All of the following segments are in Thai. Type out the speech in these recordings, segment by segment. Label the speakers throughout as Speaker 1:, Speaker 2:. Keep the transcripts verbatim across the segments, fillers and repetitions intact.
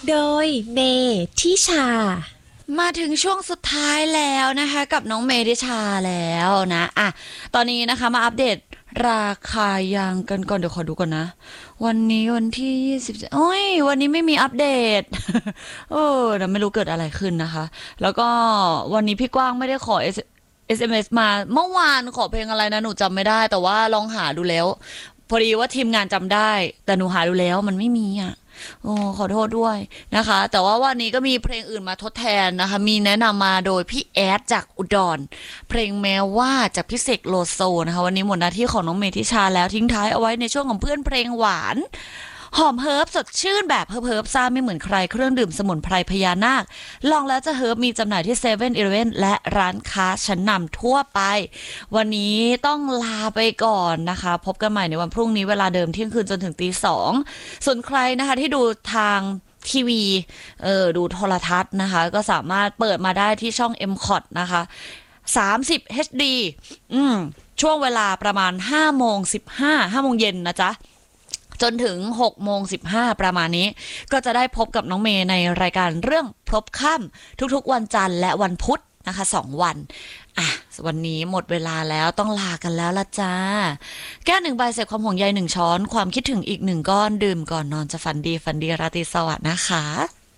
Speaker 1: โดยเมทิชา
Speaker 2: มาถึงช่วงสุดท้ายแล้วนะคะกับน้องเมทิชาแล้วนะอ่ะตอนนี้นะคะมาอัปเดตราคายางกันก่อนเดี๋ยวขอดูก่อนนะวันนี้วันที่ยี่สิบโอ้ยวันนี้ไม่มีอัปเดต เออแต่ไม่รู้เกิดอะไรขึ้นนะคะแล้วก็วันนี้พี่กว้างไม่ได้ขอ เอส เอ็ม เอส มาเมื่อวานขอเพลงอะไรนะหนูจำไม่ได้แต่ว่าลองหาดูแล้วพอดีว่าทีมงานจำได้แต่หนูหาดูแล้วมันไม่มีอ่ะโอ้ขอโทษด้วยนะคะแต่ว่าวันนี้ก็มีเพลงอื่นมาทดแทนนะคะมีแนะนำมาโดยพี่แอดจากอุดรเพลงแม้ว่าจากพี่เสกโลโซนะคะวันนี้หมดหน้าที่ของน้องเมทิชาแล้วทิ้งท้ายเอาไว้ในช่วงของเพื่อนเพลงหวานหอมเฮิร์บสดชื่นแบบเฮิร์บเฮิร์บซ่าไม่เหมือนใครเครื่องดื่มสมุนไพรพญานาคลองแล้วจะเฮิร์บมีจำหน่ายที่เซเว่นอีเลฟเว่นและร้านค้าชั้นนำทั่วไปวันนี้ต้องลาไปก่อนนะคะพบกันใหม่ในวันพรุ่งนี้เวลาเดิมเที่ยงคืนจนถึงตีสองส่วนใครนะคะที่ดูทางทีวีเออดูโทรทัศน์นะคะก็สามารถเปิดมาได้ที่ช่อง เอ็ม คอท นะคะสามสิบ เอช ดี อืมช่วงเวลาประมาณห้าโมงสิบห้า ห้าโมงเย็นนะจ๊ะจนถึงหกโมงสิบห้าประมาณนี้ก็จะได้พบกับน้องเมย์ในรายการเรื่องพบค่ำทุกๆวันจันทร์และวันพุธนะคะสองวันอ่ะวันนี้หมดเวลาแล้วต้องลากันแล้วละจ้าแก้วหนึ่งใบเสร็จความห่วงใยหนึ่งช้อนความคิดถึงอีกหนึ่งก้อนดื่มก่อนนอนจะฝันดีฝันดีราตรีสวัสดิ์นะคะ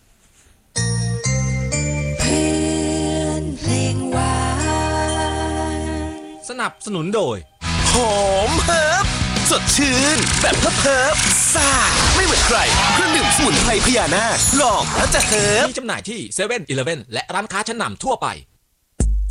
Speaker 1: เพื่อนเพลงหวาน
Speaker 3: สนับสนุนโดย
Speaker 4: หอมเฮิร์บสดชื่นแบบเฮิร์บเฮิร์บซ่าไม่เหมือนใครเครื่องดื่มสมุนไพรพญานาคลองแล้วจะเฮิร์บ
Speaker 3: มีจำหน่ายที่เซเว่นอีเลฟเว่นและร้านค้าชั้นนำทั่วไป